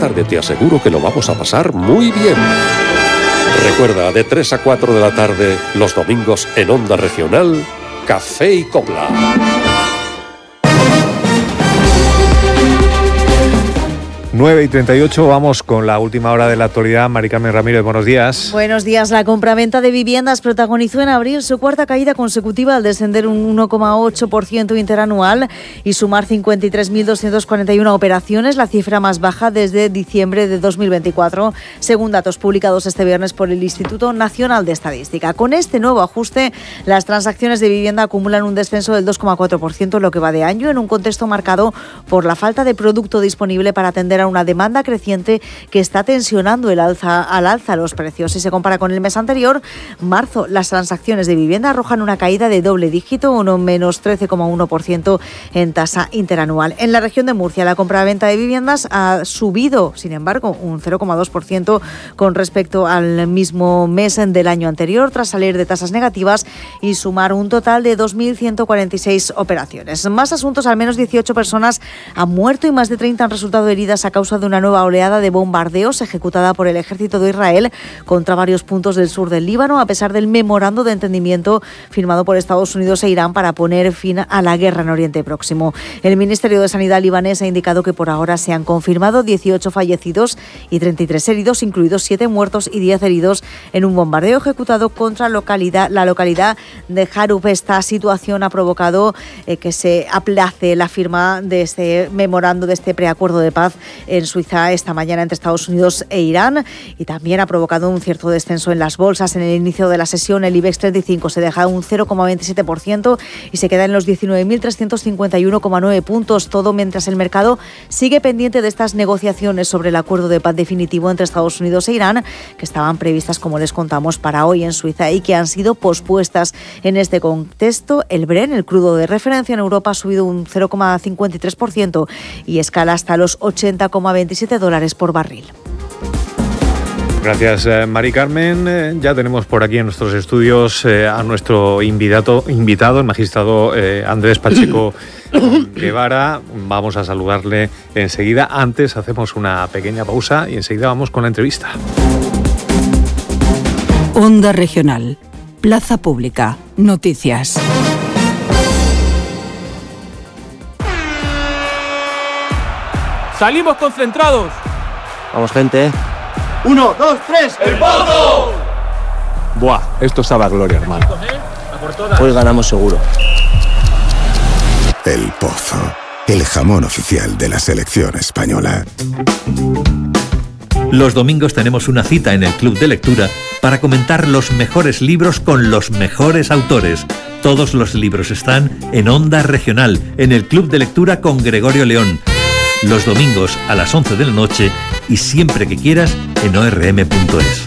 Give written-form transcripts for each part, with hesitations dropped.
tarde te aseguro que lo vamos a pasar muy bien. Recuerda, de 3 a 4 de la tarde, los domingos en Onda Regional, Café y Copla. 9:38, vamos con la última hora de la actualidad. Mari Carmen Ramírez, buenos días. Buenos días. La compraventa de viviendas protagonizó en abril su cuarta caída consecutiva al descender un 1,8% interanual y sumar 53.241 operaciones, la cifra más baja desde diciembre de 2024, según datos publicados este viernes por el Instituto Nacional de Estadística. Con este nuevo ajuste, las transacciones de vivienda acumulan un descenso del 2,4% en lo que va de año, en un contexto marcado por la falta de producto disponible para atender a una demanda creciente que está tensionando al alza los precios. Si se compara con el mes anterior, marzo, las transacciones de vivienda arrojan una caída de doble dígito, un menos 13,1% en tasa interanual. En la región de Murcia, la compraventa de viviendas ha subido, sin embargo, un 0,2% con respecto al mismo mes del año anterior, tras salir de tasas negativas y sumar un total de 2.146 operaciones. Más asuntos: al menos 18 personas han muerto y más de 30 han resultado heridas a causa de una nueva oleada de bombardeos ejecutada por el ejército de Israel contra varios puntos del sur del Líbano, a pesar del memorando de entendimiento firmado por Estados Unidos e Irán para poner fin a la guerra en Oriente Próximo. El Ministerio de Sanidad libanés ha indicado que por ahora se han confirmado 18 fallecidos y 33 heridos, incluidos 7 muertos y 10 heridos en un bombardeo ejecutado contra la localidad de Harub. Esta situación ha provocado que se aplace la firma de este memorando, de este preacuerdo de paz en Suiza esta mañana entre Estados Unidos e Irán, y también ha provocado un cierto descenso en las bolsas. En el inicio de la sesión, el IBEX 35 se deja un 0,27% y se queda en los 19.351,9 puntos, todo mientras el mercado sigue pendiente de estas negociaciones sobre el acuerdo de paz definitivo entre Estados Unidos e Irán, que estaban previstas, como les contamos, para hoy en Suiza y que han sido pospuestas. En este contexto, el Brent, el crudo de referencia en Europa, ha subido un 0,53% y escala hasta los $80,27 por barril. Gracias, Mari Carmen. Ya tenemos por aquí en nuestros estudios a nuestro invitado, el magistrado Andrés Pacheco Guevara. Vamos a saludarle enseguida. Antes hacemos una pequeña pausa y enseguida vamos con la entrevista. Onda Regional, Plaza Pública, Noticias. ¡Salimos concentrados! Vamos, gente. 1, 2, 3, ¡el Pozo! Buah, esto sabe a gloria, hermano. Hoy ganamos seguro. El Pozo, el jamón oficial de la selección española. Los domingos tenemos una cita en el Club de Lectura para comentar los mejores libros con los mejores autores. Todos los libros están en Onda Regional, en el Club de Lectura con Gregorio León. Los domingos a las 11 de la noche y siempre que quieras en orm.es.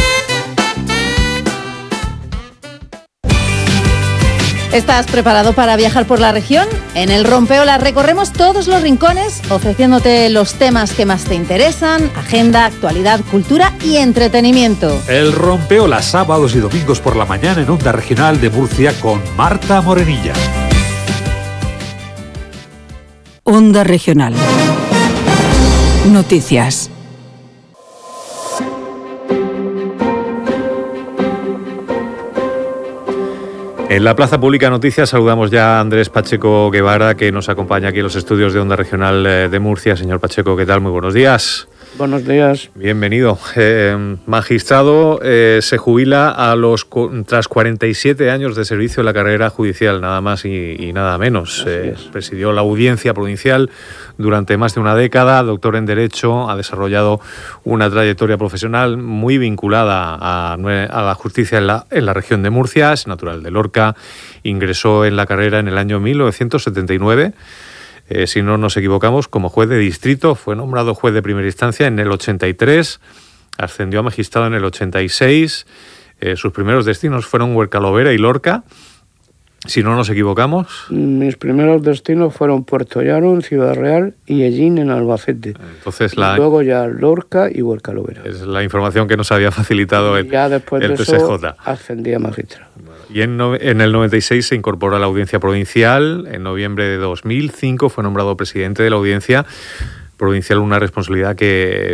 ¿Estás preparado para viajar por la región? En el Rompeola recorremos todos los rincones, ofreciéndote los temas que más te interesan: agenda, actualidad, cultura y entretenimiento. El Rompeola, sábados y domingos por la mañana en Onda Regional de Murcia con Marta Morenilla. Onda Regional. Noticias. En la Plaza Pública Noticias saludamos ya a Andrés Pacheco Guevara, que nos acompaña aquí en los estudios de Onda Regional de Murcia. Señor Pacheco, ¿qué tal? Muy buenos días. Buenos días. Bienvenido. Magistrado, se jubila tras 47 años de servicio en la carrera judicial, nada más y nada menos. Presidió la Audiencia Provincial durante más de una década, doctor en Derecho, ha desarrollado una trayectoria profesional muy vinculada a la justicia en la región de Murcia, es natural de Lorca, ingresó en la carrera en el año 1979. Si no nos equivocamos, como juez de distrito, fue nombrado juez de primera instancia en el 83, ascendió a magistrado en el 86, sus primeros destinos fueron Huercalovera y Lorca, si no nos equivocamos. Mis primeros destinos fueron Puerto Llano, en Ciudad Real, y Ellín, en Albacete. Entonces, luego ya Lorca y Huercalovera. Es la información que nos había facilitado el TSJ. Eso ascendí a magistrado. Y en el 96 se incorporó a la Audiencia Provincial. En noviembre de 2005 fue nombrado presidente de la Audiencia Provincial, una responsabilidad que